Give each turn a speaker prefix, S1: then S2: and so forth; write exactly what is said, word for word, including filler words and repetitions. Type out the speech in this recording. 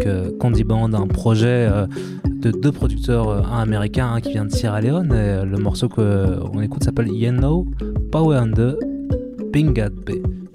S1: euh, Candy Band, un projet euh, de deux producteurs, euh, un américain, un qui vient de Sierra Leone. Et euh, le morceau qu'on écoute s'appelle You Know Power and the Pingat Bay.